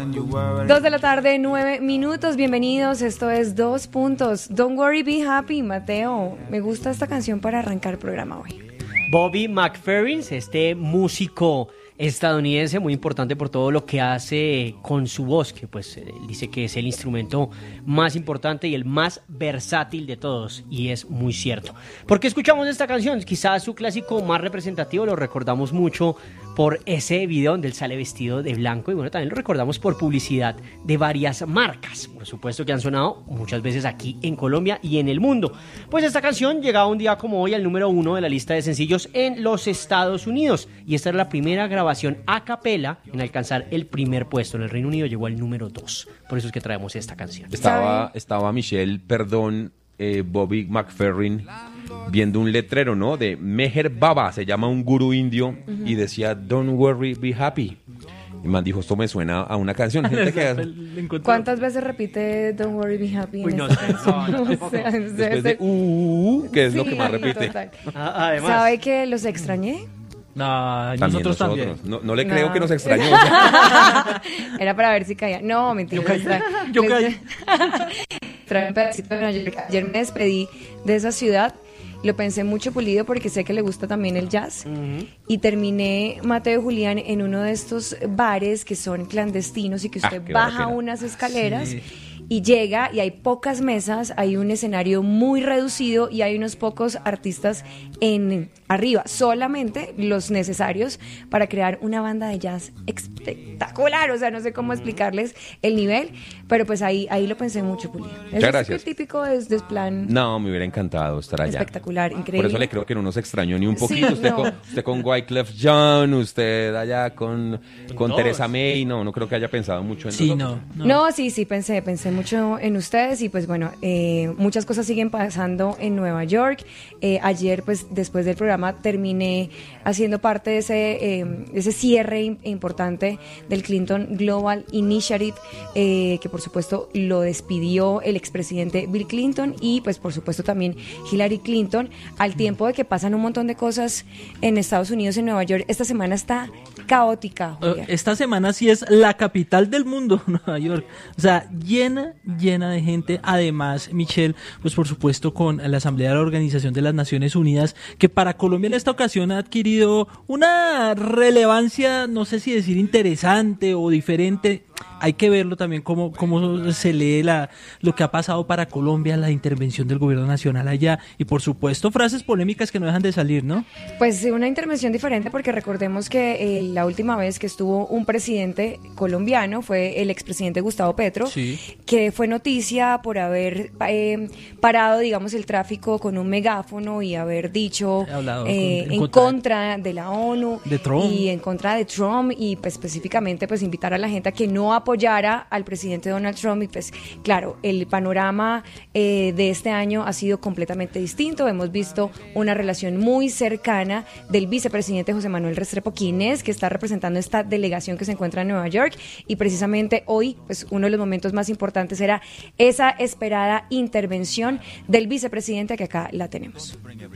2 de la tarde, 9 minutos, bienvenidos, esto es 2 puntos. Don't worry, be happy, Mateo. Me gusta esta canción para arrancar el programa hoy. Bobby McFerrin, este músico estadounidense muy importante por todo lo que hace con su voz, que pues él dice que es el instrumento más importante y el más versátil de todos, y es muy cierto. ¿Por qué escuchamos esta canción? Quizás su clásico más representativo lo recordamos mucho por ese video donde él sale vestido de blanco, y bueno, también lo recordamos por publicidad de varias marcas, por supuesto, que han sonado muchas veces aquí en Colombia y en el mundo. Pues esta canción llegaba un día como hoy al número 1 de la lista de sencillos en los Estados Unidos, y esta era la primera grabación a capela en alcanzar el primer puesto. En el Reino Unido llegó al número 2, por eso es que traemos esta canción. Estaba Michelle, Bobby McFerrin viendo un letrero, ¿no? De Meher Baba, se llama un gurú indio, y decía Don't worry, be happy. Y man dijo, esto me suena a una canción. Gente que ¿Cuántas veces repite Don't worry, be happy? Uy, en no, esta canción? después de que es lo que más repite. Además, ¿Sabe que los extrañé? No, nosotros también. No le creo que nos extrañó. Era para ver si caía. No, mentira. Yo caí. Trae un pedacito de Nueva York. Ayer me despedí de esa ciudad. Lo pensé mucho, Pulido, porque sé que le gusta también el jazz. Y terminé, Mateo y Julián, en uno de estos bares que son clandestinos y que usted baja unas escaleras. Sí. Y llega y hay pocas mesas, hay un escenario muy reducido y hay unos pocos artistas en arriba, solamente los necesarios para crear una banda de jazz espectacular. O sea, no sé cómo explicarles el nivel, pero pues ahí lo pensé mucho, Pulido. Muchas gracias. Es típico de plan. No, me hubiera encantado estar allá. Espectacular, increíble. Por eso le creo que no nos extrañó ni un poquito. Sí, usted con Wyclef Jean, usted allá con Teresa May, no creo que haya pensado mucho en nosotros. No, sí, pensé mucho en ustedes y pues bueno, muchas cosas siguen pasando en Nueva York. Ayer, pues después del programa, terminé haciendo parte de ese cierre importante del Clinton Global Initiative, que por supuesto lo despidió el expresidente Bill Clinton y pues por supuesto también Hillary Clinton, al tiempo de que pasan un montón de cosas en Estados Unidos, en Nueva York. Esta semana está caótica, Julia. Esta semana sí es la capital del mundo, Nueva York. O sea, llena de gente. Además, Michelle, pues por supuesto con la Asamblea de la Organización de las Naciones Unidas, que para Colombia en esta ocasión ha adquirido una relevancia, no sé si decir interesante o diferente. Hay que verlo también cómo se lee lo que ha pasado para Colombia, la intervención del gobierno nacional allá y por supuesto frases polémicas que no dejan de salir, ¿no? Pues una intervención diferente porque recordemos que la última vez que estuvo un presidente colombiano fue el expresidente Gustavo Petro, sí, que fue noticia por haber parado, digamos, el tráfico con un megáfono y haber dicho en contra de la ONU, de Trump, y en contra de Trump, y pues, específicamente pues invitar a la gente a que no apoyara al presidente Donald Trump. Y pues claro, el panorama de este año ha sido completamente distinto. Hemos visto una relación muy cercana del vicepresidente José Manuel Restrepo, quien es que está representando esta delegación que se encuentra en Nueva York, y precisamente hoy pues uno de los momentos más importantes era esa esperada intervención del vicepresidente, que acá la tenemos.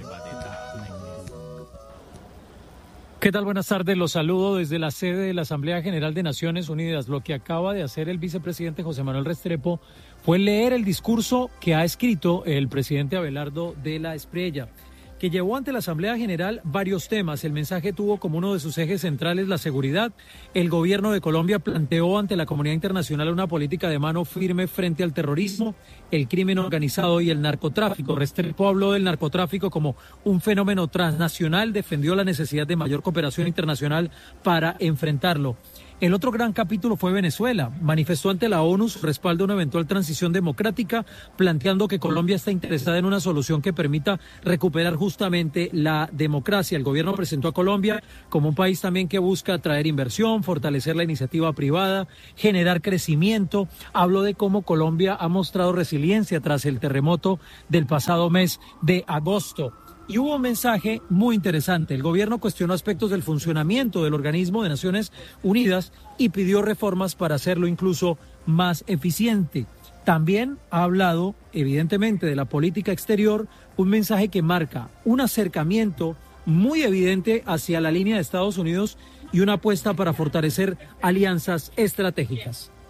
¿Qué tal? Buenas tardes, los saludo desde la sede de la Asamblea General de Naciones Unidas. Lo que acaba de hacer el vicepresidente José Manuel Restrepo fue leer el discurso que ha escrito el presidente Abelardo de la Espriella, que llevó ante la Asamblea General varios temas. El mensaje tuvo como uno de sus ejes centrales la seguridad. El gobierno de Colombia planteó ante la comunidad internacional una política de mano firme frente al terrorismo, el crimen organizado y el narcotráfico. Restrepo habló del narcotráfico como un fenómeno transnacional, defendió la necesidad de mayor cooperación internacional para enfrentarlo. El otro gran capítulo fue Venezuela. Manifestó ante la ONU su respaldo a una eventual transición democrática, planteando que Colombia está interesada en una solución que permita recuperar justamente la democracia. El gobierno presentó a Colombia como un país también que busca atraer inversión, fortalecer la iniciativa privada, generar crecimiento. Habló de cómo Colombia ha mostrado resiliencia tras el terremoto del pasado mes de agosto. Y hubo un mensaje muy interesante. El gobierno cuestionó aspectos del funcionamiento del organismo de Naciones Unidas y pidió reformas para hacerlo incluso más eficiente. También ha hablado, evidentemente, de la política exterior, un mensaje que marca un acercamiento muy evidente hacia la línea de Estados Unidos y una apuesta para fortalecer alianzas estratégicas.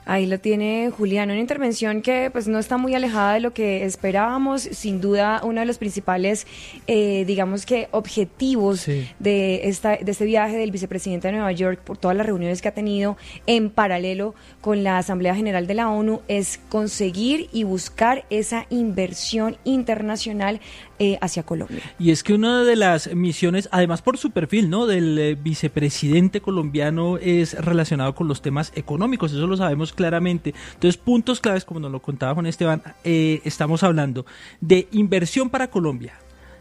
Ahí lo tiene Julián, una intervención que pues no está muy alejada de lo que esperábamos. Sin duda, uno de los principales, digamos que objetivos de este viaje del vicepresidente de Nueva York, por todas las reuniones que ha tenido en paralelo con la Asamblea General de la ONU, es conseguir y buscar esa inversión internacional hacia Colombia. Y es que una de las misiones, además por su perfil, ¿no?, del vicepresidente colombiano es relacionado con los temas económicos, eso lo sabemos claramente. Entonces, puntos claves, como nos lo contaba Juan Esteban, estamos hablando de inversión para Colombia,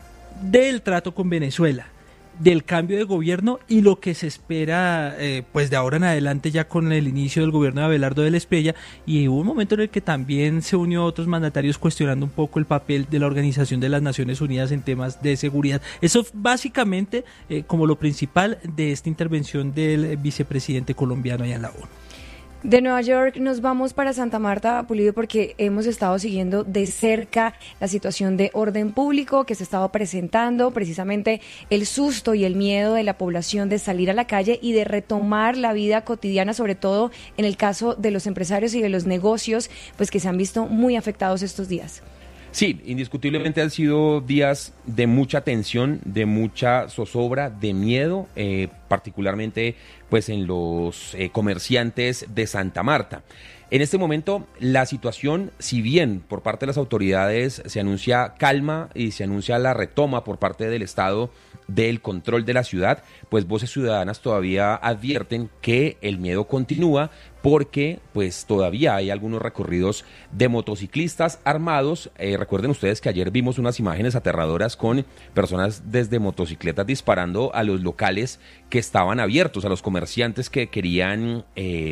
del trato con Venezuela, del cambio de gobierno y lo que se espera pues de ahora en adelante, ya con el inicio del gobierno de Abelardo de la Espriella. Y hubo un momento en el que también se unió a otros mandatarios cuestionando un poco el papel de la Organización de las Naciones Unidas en temas de seguridad. Eso básicamente como lo principal de esta intervención del vicepresidente colombiano allá en la ONU. De Nueva York nos vamos para Santa Marta, Pulido, porque hemos estado siguiendo de cerca la situación de orden público que se estaba presentando, precisamente el susto y el miedo de la población de salir a la calle y de retomar la vida cotidiana, sobre todo en el caso de los empresarios y de los negocios, pues que se han visto muy afectados estos días. Sí, indiscutiblemente han sido días de mucha tensión, de mucha zozobra, de miedo, particularmente pues en los comerciantes de Santa Marta. En este momento la situación, si bien por parte de las autoridades se anuncia calma y se anuncia la retoma por parte del Estado del control de la ciudad, pues voces ciudadanas todavía advierten que el miedo continúa, porque pues todavía hay algunos recorridos de motociclistas armados. Recuerden ustedes que ayer vimos unas imágenes aterradoras con personas desde motocicletas disparando a los locales que estaban abiertos, a los comerciantes que querían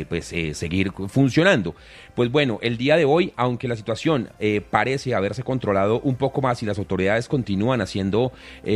seguir funcionando. Pues bueno, el día de hoy, aunque la situación parece haberse controlado un poco más y las autoridades continúan haciendo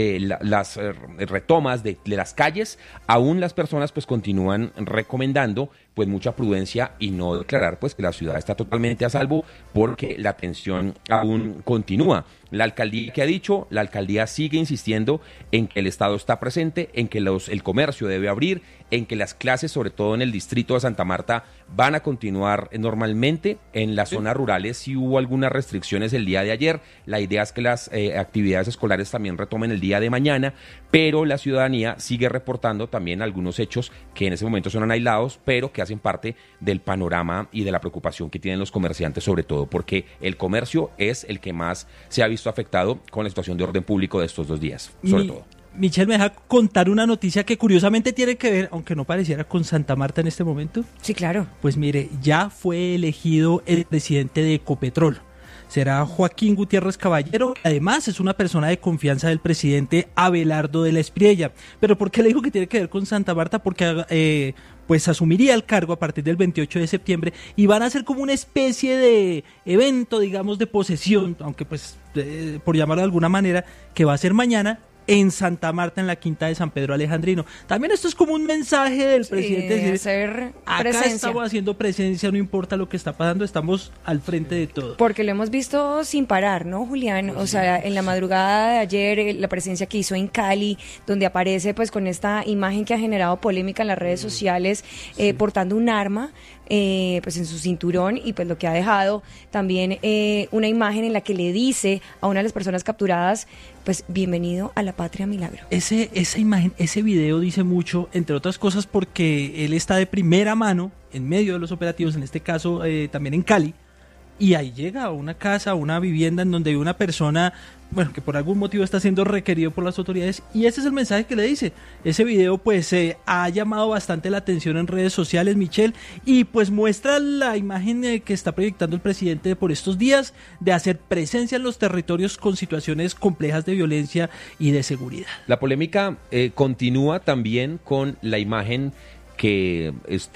las retomas de las calles, aún las personas pues continúan recomendando pues mucha prudencia y no declarar pues que la ciudad está totalmente a salvo, porque la tensión aún continúa. La alcaldía, ¿qué ha dicho? La alcaldía sigue insistiendo en que el Estado está presente, en que el comercio debe abrir, en que las clases, sobre todo en el distrito de Santa Marta, van a continuar normalmente. En las zonas rurales sí hubo algunas restricciones el día de ayer. La idea es que las actividades escolares también retomen el día de mañana, pero la ciudadanía sigue reportando también algunos hechos que en ese momento son aislados, pero que hacen parte del panorama y de la preocupación que tienen los comerciantes, sobre todo porque el comercio es el que más se ha visto afectado con la situación de orden público de estos 2 días, sobre todo. Michelle, ¿me deja contar una noticia que curiosamente tiene que ver, aunque no pareciera, con Santa Marta en este momento? Sí, claro. Pues mire, ya fue elegido el presidente de Ecopetrol. Será Joaquín Gutiérrez Caballero. Además, es una persona de confianza del presidente Abelardo de la Espriella. ¿Pero por qué le digo que tiene que ver con Santa Marta? Porque pues asumiría el cargo a partir del 28 de septiembre y van a hacer como una especie de evento, digamos, de posesión, aunque pues por llamarlo de alguna manera, que va a ser mañana en Santa Marta, en la quinta de San Pedro Alejandrino. También esto es como un mensaje del presidente, decir, hacer acá presencia. Estamos haciendo presencia, no importa lo que está pasando, estamos al frente de todo. Porque lo hemos visto sin parar, ¿no, Julián? O sea, en la madrugada de ayer, la presencia que hizo en Cali, donde aparece pues con esta imagen que ha generado polémica en las redes sociales, portando un arma pues en su cinturón, y pues lo que ha dejado también una imagen en la que le dice a una de las personas capturadas, pues bienvenido a la patria milagro. Esa imagen, ese video dice mucho, entre otras cosas porque él está de primera mano en medio de los operativos, en este caso también en Cali, y ahí llega a una casa, a una vivienda en donde hay una persona, bueno, que por algún motivo está siendo requerido por las autoridades, y ese es el mensaje que le dice. Ese video pues ha llamado bastante la atención en redes sociales, Michelle, y pues muestra la imagen que está proyectando el presidente por estos días de hacer presencia en los territorios con situaciones complejas de violencia y de seguridad. La polémica continúa también con la imagen que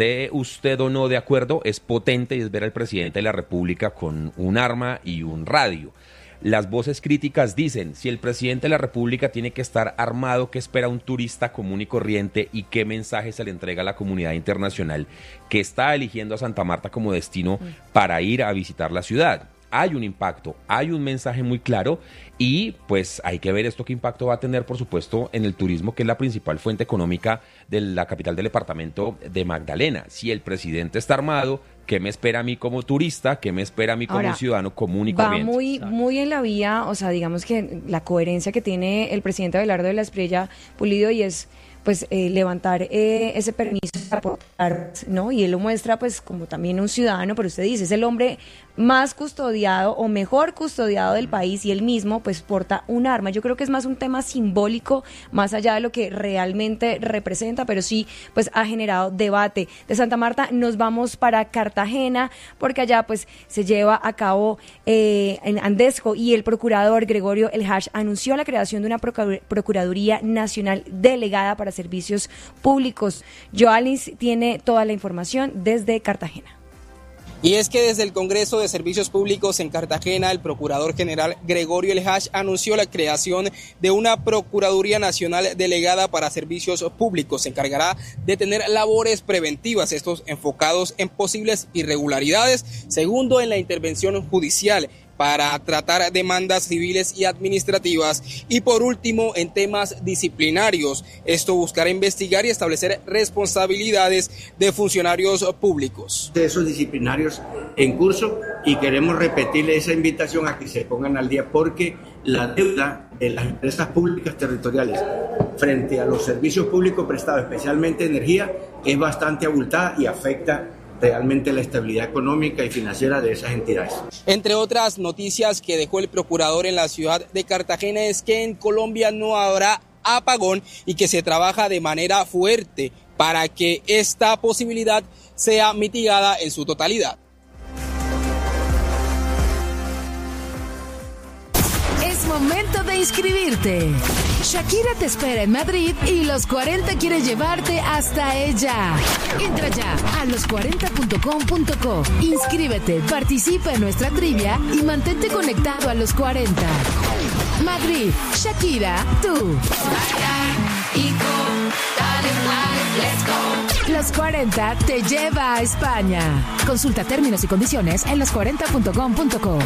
usted o no de acuerdo, es potente, y es ver al presidente de la República con un arma y un radio. Las voces críticas dicen, si el presidente de la República tiene que estar armado, ¿qué espera un turista común y corriente y qué mensaje se le entrega a la comunidad internacional que está eligiendo a Santa Marta como destino para ir a visitar la ciudad? hay un impacto, hay un mensaje muy claro y pues hay que ver esto qué impacto va a tener, por supuesto, en el turismo, que es la principal fuente económica de la capital del departamento de Magdalena. Si el presidente está armado, ¿qué me espera a mí como turista? ¿Qué me espera a mí como ciudadano común y corriente? Va muy en la vía, o sea, digamos que la coherencia que tiene el presidente Abelardo de la Espriella Pulido y es pues levantar ese permiso para aportar, ¿no? Y él lo muestra pues como también un ciudadano, pero usted dice, es el hombre más custodiado o mejor custodiado del país y él mismo pues porta un arma. Yo creo que es más un tema simbólico, más allá de lo que realmente representa, pero sí pues ha generado debate. De Santa Marta nos vamos para Cartagena, porque allá pues se lleva a cabo en Andesco y el procurador Gregorio El Hash anunció la creación de una Procuraduría Nacional delegada para servicios públicos. Joalis tiene toda la información desde Cartagena. Y es que desde el Congreso de Servicios Públicos en Cartagena, el Procurador General Gregorio El Hash anunció la creación de una Procuraduría Nacional delegada para servicios públicos. Se encargará de tener labores preventivas, estos enfocados en posibles irregularidades. Segundo, en la intervención judicial, para tratar demandas civiles y administrativas. Y por último, en temas disciplinarios. Esto buscará investigar y establecer responsabilidades de funcionarios públicos. De esos disciplinarios en curso, y queremos repetirle esa invitación a que se pongan al día, porque la deuda de las empresas públicas territoriales frente a los servicios públicos prestados, especialmente energía, es bastante abultada y afecta realmente la estabilidad económica y financiera de esas entidades. Entre otras noticias que dejó el procurador en la ciudad de Cartagena es que en Colombia no habrá apagón y que se trabaja de manera fuerte para que esta posibilidad sea mitigada en su totalidad. Es momento de inscribirte. Shakira te espera en Madrid y Los 40 quiere llevarte hasta ella. Entra ya a los40.com.co. Inscríbete, participa en nuestra trivia y mantente conectado a Los 40. Madrid, Shakira, tú. Los 40 te lleva a España. Consulta términos y condiciones en los40.com.co.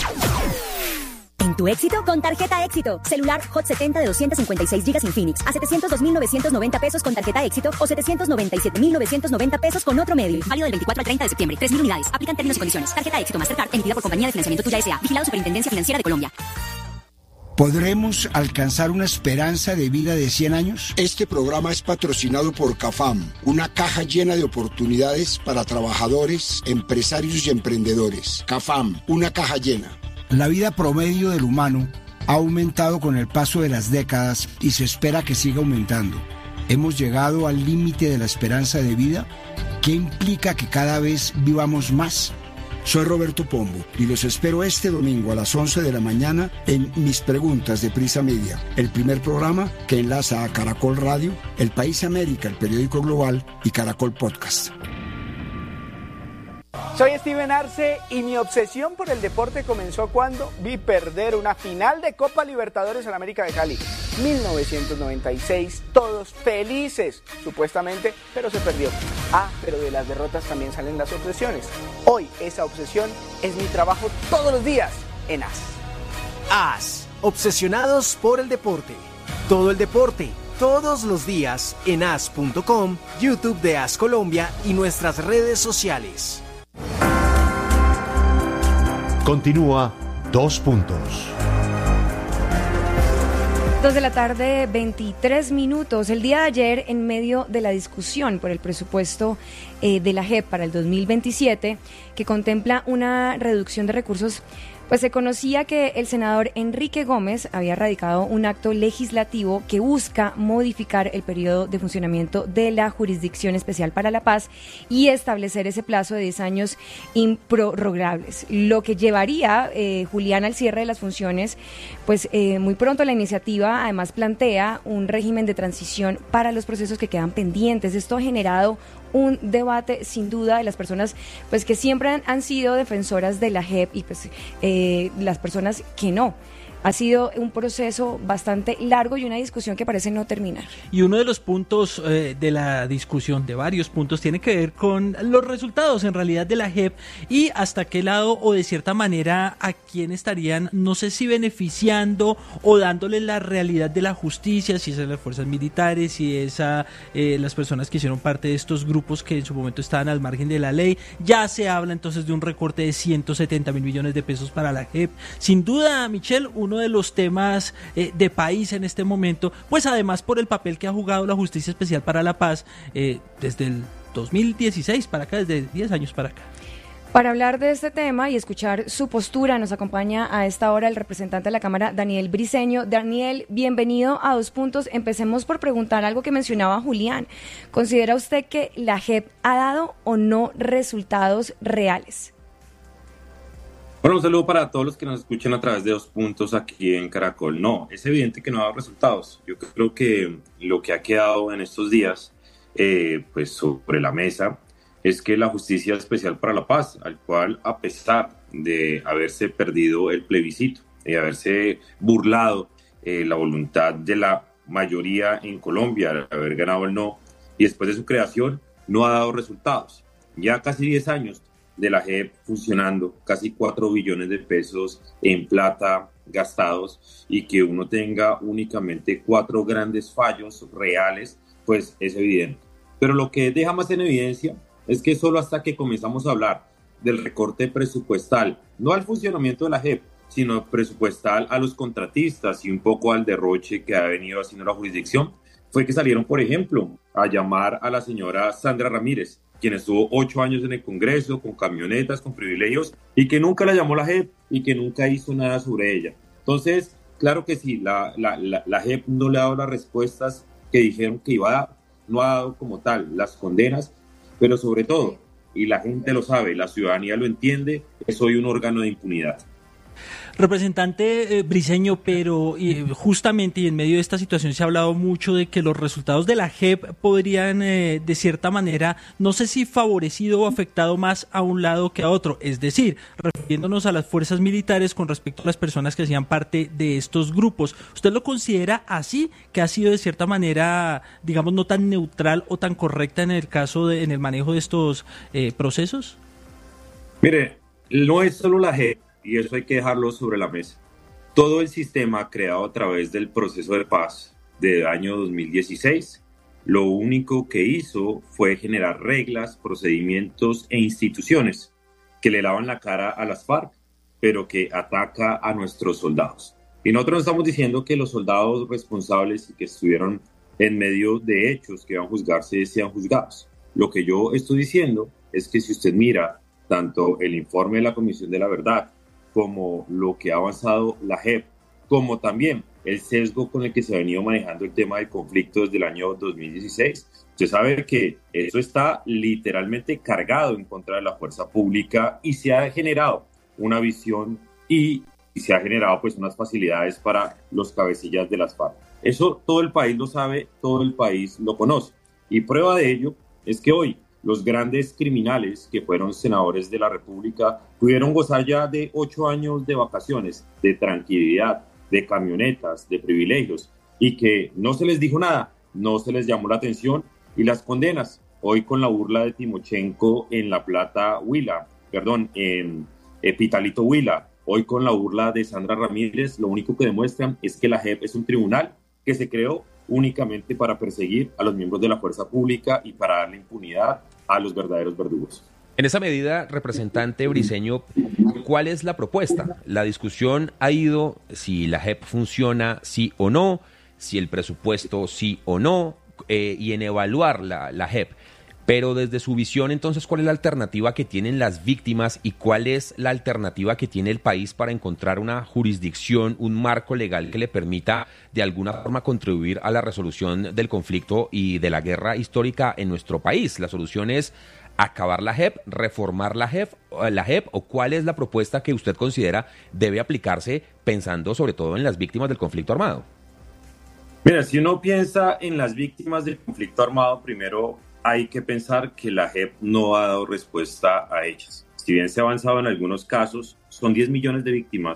En tu éxito, con tarjeta Éxito. Celular Hot 70 de 256 GB Infinix a 702.990 pesos con tarjeta Éxito o 797.990 pesos con otro medio. Válido del 24 al 30 de septiembre. 3.000 unidades. Aplican términos y condiciones. Tarjeta Éxito Mastercard emitida por Compañía de Financiamiento Tuya S.A. Vigilado Superintendencia Financiera de Colombia. ¿Podremos alcanzar una esperanza de vida de 100 años? Este programa es patrocinado por CAFAM, una caja llena de oportunidades para trabajadores, empresarios y emprendedores. CAFAM, una caja llena. La vida promedio del humano ha aumentado con el paso de las décadas y se espera que siga aumentando. ¿Hemos llegado al límite de la esperanza de vida? ¿Qué implica que cada vez vivamos más? Soy Roberto Pombo y los espero este domingo a las 11 de la mañana en Mis Preguntas de Prisa Media, el primer programa que enlaza a Caracol Radio, El País América, el periódico global, y Caracol Podcast. Soy Steven Arce y mi obsesión por el deporte comenzó cuando vi perder una final de Copa Libertadores en América de Cali. 1996, todos felices, supuestamente, pero se perdió. Pero de las derrotas también salen las obsesiones. Hoy esa obsesión es mi trabajo todos los días en AS. AS, obsesionados por el deporte. Todo el deporte, todos los días en as.com, YouTube de AS Colombia y nuestras redes sociales. Continúa 2 puntos. 2 de la tarde, 23 minutos. El día de ayer, en medio de la discusión por el presupuesto de la JEP para el 2027, que contempla una reducción de recursos, pues se conocía que el senador Enrique Gómez había radicado un acto legislativo que busca modificar el periodo de funcionamiento de la Jurisdicción Especial para la Paz y establecer ese plazo de 10 años improrrogables, lo que llevaría, Julián, al cierre de las funciones. Pues muy pronto la iniciativa además plantea un régimen de transición para los procesos que quedan pendientes. Esto ha generado un debate sin duda de las personas pues que siempre han sido defensoras de la JEP y pues las personas que no. Ha sido un proceso bastante largo y una discusión que parece no terminar. Y uno de los puntos de la discusión, de varios puntos, tiene que ver con los resultados en realidad de la JEP y hasta qué lado o de cierta manera a quién estarían, no sé si beneficiando o dándole la realidad de la justicia, si es a las fuerzas militares, si es a las personas que hicieron parte de estos grupos que en su momento estaban al margen de la ley. Ya se habla entonces de un recorte de 170.000 millones de pesos para la JEP. Sin duda, Michelle, uno de los temas de país en este momento, pues además por el papel que ha jugado la Justicia Especial para la Paz desde el 2016 para acá, desde 10 años para acá. Para hablar de este tema y escuchar su postura, nos acompaña a esta hora el representante de la Cámara, Daniel Briceño. Daniel, bienvenido a Dos Puntos. Empecemos por preguntar algo que mencionaba Julián. ¿Considera usted que la JEP ha dado o no resultados reales? Bueno, un saludo para todos los que nos escuchan a través de Dos Puntos aquí en Caracol. No, es evidente que no ha dado resultados. Yo creo que lo que ha quedado en estos días pues sobre la mesa es que la Justicia Especial para la Paz, al cual a pesar de haberse perdido el plebiscito, de haberse burlado la voluntad de la mayoría en Colombia, de haber ganado el no, y después de su creación no ha dado resultados. Ya casi 10 años de la JEP funcionando, casi 4 billones de pesos en plata gastados, y que uno tenga únicamente 4 grandes fallos reales, pues es evidente. Pero lo que deja más en evidencia es que solo hasta que comenzamos a hablar del recorte presupuestal, no al funcionamiento de la JEP, sino presupuestal a los contratistas y un poco al derroche que ha venido haciendo la jurisdicción, fue que salieron, por ejemplo, a llamar a la señora Sandra Ramírez, quien estuvo 8 años en el Congreso, con camionetas, con privilegios, y que nunca la llamó la JEP y que nunca hizo nada sobre ella. Entonces, claro que sí, la JEP no le ha dado las respuestas que dijeron que iba a dar, no ha dado como tal las condenas, pero sobre todo, y la gente lo sabe, la ciudadanía lo entiende, es hoy un órgano de impunidad. Representante Briceño, pero justamente y en medio de esta situación se ha hablado mucho de que los resultados de la JEP podrían de cierta manera, no sé si favorecido o afectado más a un lado que a otro, es decir, refiriéndonos a las fuerzas militares con respecto a las personas que hacían parte de estos grupos. ¿Usted lo considera así, que ha sido de cierta manera, digamos, no tan neutral o tan correcta en el caso en el manejo de estos procesos? Mire, no es solo la JEP, y eso hay que dejarlo sobre la mesa. Todo el sistema creado a través del proceso de paz del año 2016, lo único que hizo fue generar reglas, procedimientos e instituciones que le lavan la cara a las FARC, pero que ataca a nuestros soldados. Y nosotros no estamos diciendo que los soldados responsables y que estuvieron en medio de hechos que van a juzgarse sean juzgados. Lo que yo estoy diciendo es que si usted mira tanto el informe de la Comisión de la Verdad, como lo que ha avanzado la JEP, como también el sesgo con el que se ha venido manejando el tema del conflicto desde el año 2016. Usted sabe que eso está literalmente cargado en contra de la fuerza pública y se ha generado una visión y se ha generado pues unas facilidades para los cabecillas de las FARC. Eso todo el país lo sabe, todo el país lo conoce. Y prueba de ello es que hoy los grandes criminales que fueron senadores de la República pudieron gozar ya de 8 años de vacaciones, de tranquilidad, de camionetas, de privilegios, y que no se les dijo nada, no se les llamó la atención, y las condenas, hoy con la burla de Timochenko en La Plata Huila, en Pitalito Huila, hoy con la burla de Sandra Ramírez, lo único que demuestran es que la JEP es un tribunal que se creó únicamente para perseguir a los miembros de la fuerza pública y para darle impunidad a los verdaderos verdugos. En esa medida, representante Briceño, ¿cuál es la propuesta? La discusión ha ido si la JEP funciona sí o no, si el presupuesto sí o no, y en evaluar la JEP. Pero desde su visión, entonces, ¿cuál es la alternativa que tienen las víctimas y cuál es la alternativa que tiene el país para encontrar una jurisdicción, un marco legal que le permita de alguna forma contribuir a la resolución del conflicto y de la guerra histórica en nuestro país? ¿La solución es acabar la JEP, reformar la JEP o cuál es la propuesta que usted considera debe aplicarse pensando sobre todo en las víctimas del conflicto armado? Mira, si uno piensa en las víctimas del conflicto armado, primero hay que pensar que la JEP no ha dado respuesta a ellas. Si bien se ha avanzado en algunos casos, son 10 millones de víctimas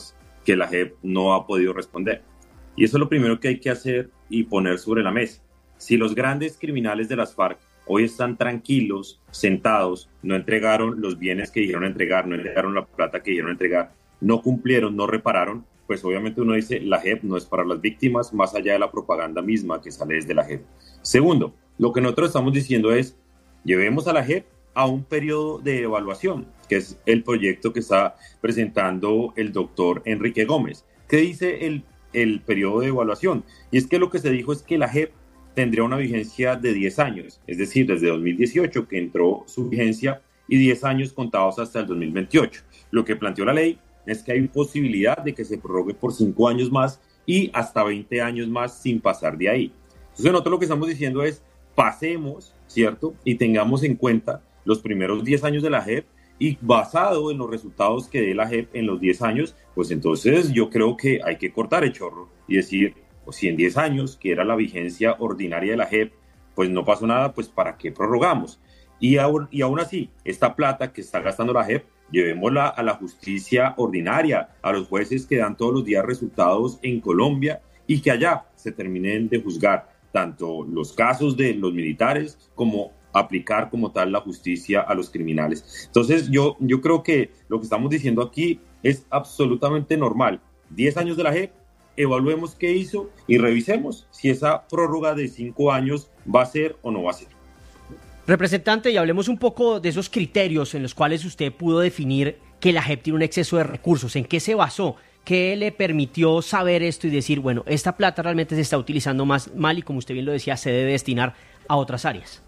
que la JEP no ha podido responder. Y eso es lo primero que hay que hacer y poner sobre la mesa. Si los grandes criminales de las FARC hoy están tranquilos, sentados, no entregaron los bienes que dijeron entregar, no entregaron la plata que dijeron entregar, no cumplieron, no repararon, pues obviamente uno dice, la JEP no es para las víctimas, más allá de la propaganda misma que sale desde la JEP. Segundo, lo que nosotros estamos diciendo es, llevemos a la JEP a un periodo de evaluación, que es el proyecto que está presentando el doctor Enrique Gómez. ¿Qué dice el periodo de evaluación? Y es que lo que se dijo es que la JEP tendría una vigencia de 10 años, es decir, desde 2018 que entró su vigencia y 10 años contados hasta el 2028. Lo que planteó la ley es que hay posibilidad de que se prorrogue por 5 años más y hasta 20 años más sin pasar de ahí. Entonces nosotros lo que estamos diciendo es pasemos, ¿cierto? Y tengamos en cuenta los primeros 10 años de la JEP y basado en los resultados que dé la JEP en los 10 años, pues entonces yo creo que hay que cortar el chorro y decir, pues si en 10 años, que era la vigencia ordinaria de la JEP, pues no pasó nada, pues ¿para qué prorrogamos? Y aún así, esta plata que está gastando la JEP, llevémosla a la justicia ordinaria, a los jueces que dan todos los días resultados en Colombia y que allá se terminen de juzgar tanto los casos de los militares como aplicar como tal la justicia a los criminales. Entonces yo creo que lo que estamos diciendo aquí es absolutamente normal. 10 años de la JEP, evaluemos qué hizo y revisemos si esa prórroga de 5 años va a ser o no va a ser. Representante, y hablemos un poco de esos criterios en los cuales usted pudo definir que la JEP tiene un exceso de recursos. ¿En qué se basó? ¿Qué le permitió saber esto y decir, bueno, esta plata realmente se está utilizando más mal y como usted bien lo decía, se debe destinar a otras áreas?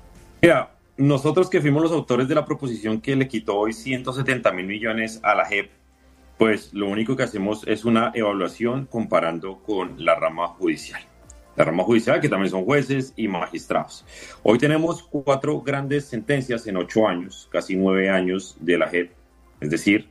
Mira, nosotros que fuimos los autores de la proposición que le quitó hoy 170.000 millones a la JEP, pues lo único que hacemos es una evaluación comparando con la rama judicial. La rama judicial, que también son jueces y magistrados. Hoy tenemos 4 grandes sentencias en 8 años, casi 9 años de la JEP, es decir,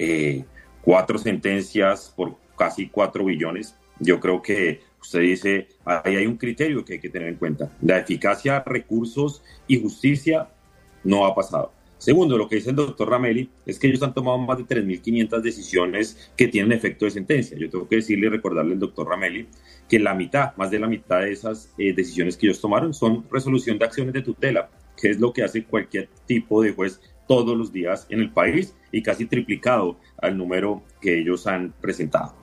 4 sentencias por casi 4 billones. Yo creo que usted dice, ahí hay un criterio que hay que tener en cuenta. La eficacia, recursos y justicia no ha pasado. Segundo, lo que dice el doctor Ramelli es que ellos han tomado más de 3.500 decisiones que tienen efecto de sentencia. Yo tengo que decirle y recordarle al doctor Ramelli que más de la mitad de esas decisiones que ellos tomaron son resolución de acciones de tutela, que es lo que hace cualquier tipo de juez todos los días en el país y casi triplicado al número que ellos han presentado.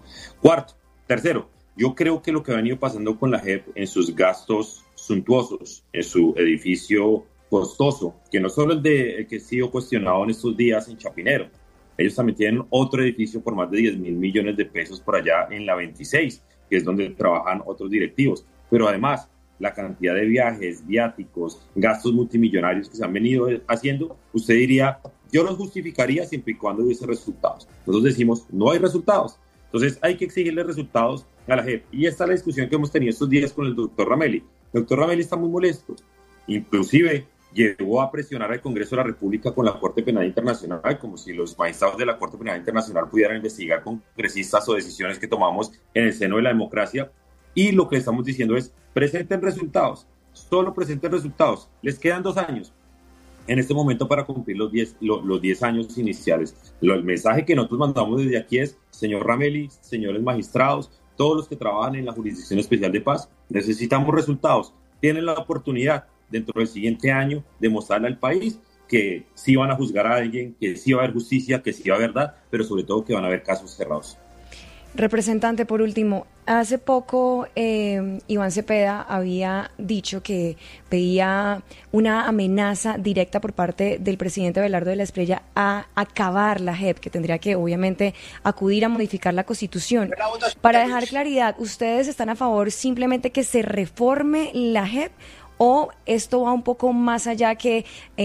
Tercero, yo creo que lo que ha venido pasando con la JEP en sus gastos suntuosos, en su edificio costoso, que no solo el que ha sido cuestionado en estos días en Chapinero, ellos también tienen otro edificio por más de 10.000 millones de pesos por allá en la 26, que es donde trabajan otros directivos, pero además la cantidad de viajes, viáticos, gastos multimillonarios que se han venido haciendo, usted diría, yo los justificaría siempre y cuando hubiese resultados. Nosotros decimos, no hay resultados, entonces hay que exigirle resultados a la JEP, y esta es la discusión que hemos tenido estos días con el doctor Ramelli. El doctor Ramelli está muy molesto, inclusive llegó a presionar al Congreso de la República con la Corte Penal Internacional, como si los magistrados de la Corte Penal Internacional pudieran investigar congresistas o decisiones que tomamos en el seno de la democracia. Y lo que estamos diciendo es, presenten resultados, solo presenten resultados. Les quedan 2 años en este momento para cumplir los 10 años iniciales. El mensaje que nosotros mandamos desde aquí es, señor Ramelli, señores magistrados, todos los que trabajan en la Jurisdicción Especial de Paz, necesitamos resultados. Tienen la oportunidad dentro del siguiente año de mostrarle al país que sí van a juzgar a alguien, que sí va a haber justicia, que sí va a haber verdad, pero sobre todo que van a haber casos cerrados. Representante, por último, hace poco Iván Cepeda había dicho que veía una amenaza directa por parte del presidente Abelardo de la Espriella a acabar la JEP, que tendría que obviamente acudir a modificar la Constitución. Para dejar claridad, ¿ustedes están a favor simplemente que se reforme la JEP o esto va un poco más allá que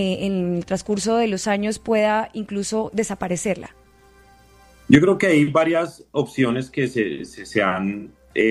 en el transcurso de los años pueda incluso desaparecerla? Yo creo que hay varias opciones que se han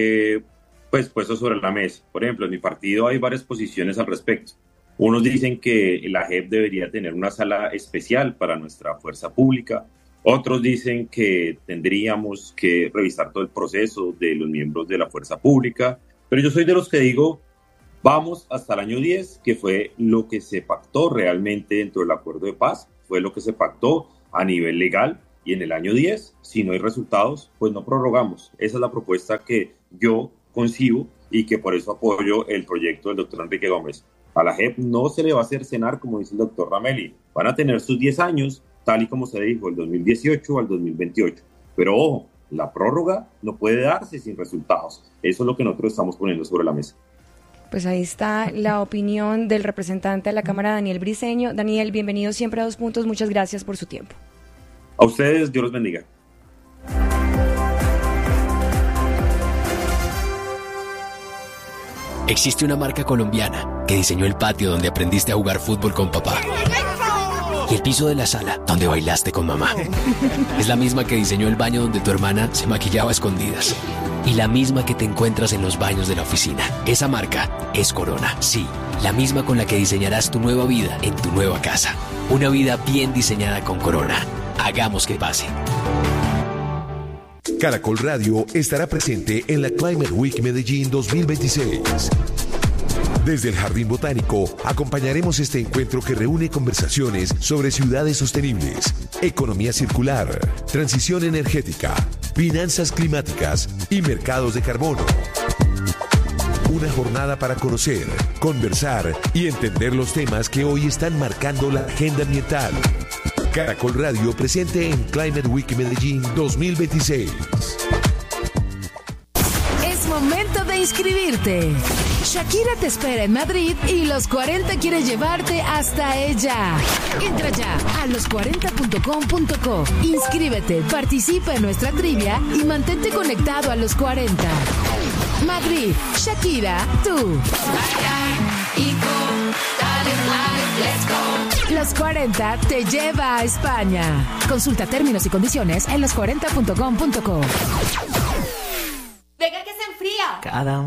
puesto sobre la mesa. Por ejemplo, en mi partido hay varias posiciones al respecto. Unos dicen que la JEP debería tener una sala especial para nuestra fuerza pública. Otros dicen que tendríamos que revisar todo el proceso de los miembros de la fuerza pública. Pero yo soy de los que digo, vamos hasta el año 10, que fue lo que se pactó realmente dentro del acuerdo de paz, fue lo que se pactó a nivel legal. y en el año 10, si no hay resultados, pues no prorrogamos. Esa es la propuesta que yo concibo y que por eso apoyo el proyecto del doctor Enrique Gómez. A la JEP no se le va a hacer cenar, como dice el doctor Ramelli. Van a tener sus 10 años, tal y como se dijo, del 2018 al 2028. Pero ojo, la prórroga no puede darse sin resultados. Eso es lo que nosotros estamos poniendo sobre la mesa. Pues ahí está la opinión del representante de la Cámara, Daniel Briceño. Daniel, bienvenido siempre a 2 Puntos. Muchas gracias por su tiempo. A ustedes, Dios los bendiga. Existe una marca colombiana que diseñó el patio donde aprendiste a jugar fútbol con papá. Y el piso de la sala donde bailaste con mamá. Es la misma que diseñó el baño donde tu hermana se maquillaba a escondidas. Y la misma que te encuentras en los baños de la oficina. Esa marca es Corona. Sí, la misma con la que diseñarás tu nueva vida en tu nueva casa. Una vida bien diseñada con Corona. Hagamos que pase. Caracol Radio estará presente en la Climate Week Medellín 2026. Desde el Jardín Botánico acompañaremos este encuentro que reúne conversaciones sobre ciudades sostenibles, economía circular, transición energética, finanzas climáticas y mercados de carbono. Una jornada para conocer, conversar y entender los temas que hoy están marcando la agenda ambiental. Caracol Radio presente en Climate Week Medellín 2026. Es momento de inscribirte. Shakira te espera en Madrid y Los 40 quiere llevarte hasta ella. Entra ya a los40.com.co. Inscríbete, participa en nuestra trivia y mantente conectado a Los 40. Madrid, Shakira, tú. Los 40 te lleva a España. Consulta términos y condiciones en los40.com.co. Venga que se enfría. Cada